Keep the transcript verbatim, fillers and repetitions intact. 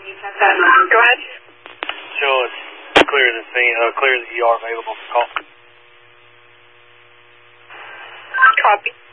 Go ahead. Show us clear the scene, uh, clear the E R available for call. Copy.